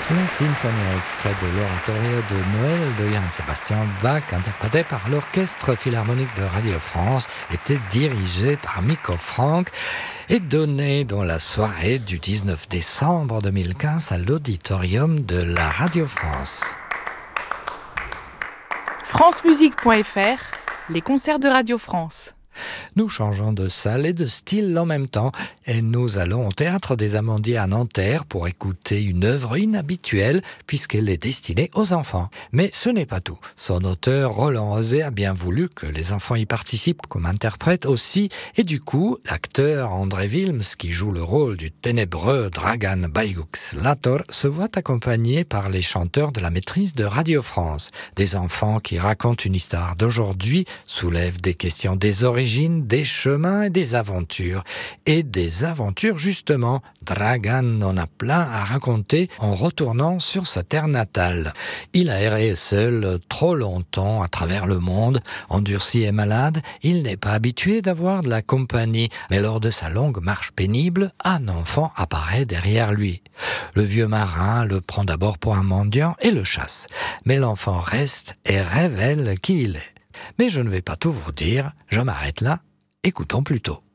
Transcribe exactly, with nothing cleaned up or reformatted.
La symphonie extrait de l'oratorio de Noël de Johann Sebastian Bach, interprété par l'Orchestre Philharmonique de Radio France, était dirigé par Mikko Franck et donné dans la soirée du dix-neuf décembre deux mille quinze à l'auditorium de la Radio France. francemusique point f r, les concerts de Radio France. Nous changeons de salle et de style en même temps et nous allons au Théâtre des Amandiers à Nanterre pour écouter une œuvre inhabituelle puisqu'elle est destinée aux enfants. Mais ce n'est pas tout. Son auteur, Roland Osé, a bien voulu que les enfants y participent comme interprètes aussi et du coup, l'acteur André Wilms, qui joue le rôle du ténébreux Dragan Bajux-Lator, se voit accompagné par les chanteurs de la maîtrise de Radio France. Des enfants qui racontent une histoire d'aujourd'hui, soulèvent des questions des origines, des chemins et des aventures. Et des aventures, justement, Dragan en a plein à raconter en retournant sur sa terre natale. Il a erré seul trop longtemps à travers le monde, endurci et malade. Il n'est pas habitué d'avoir de la compagnie, mais lors de sa longue marche pénible, un enfant apparaît derrière lui. Le vieux marin le prend d'abord pour un mendiant et le chasse. Mais l'enfant reste et révèle qui il est. Mais je ne vais pas tout vous dire, je m'arrête là, écoutons plutôt.